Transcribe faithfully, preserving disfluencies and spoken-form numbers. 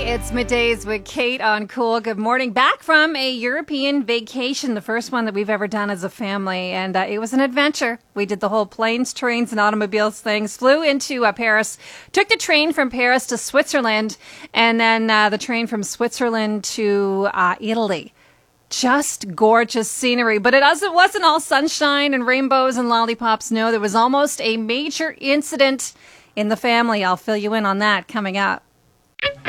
It's Middays with Kate on Cool. Good morning. Back from a European vacation, the first one that we've ever done as a family. And uh, it was an adventure. We did the whole planes, trains, and automobiles things. Flew into uh, Paris, took the train from Paris to Switzerland, and then uh, the train from Switzerland to uh, Italy. Just gorgeous scenery. But it wasn't, wasn't all sunshine and rainbows and lollipops. No, there was almost a major incident in the family. I'll fill you in on that coming up.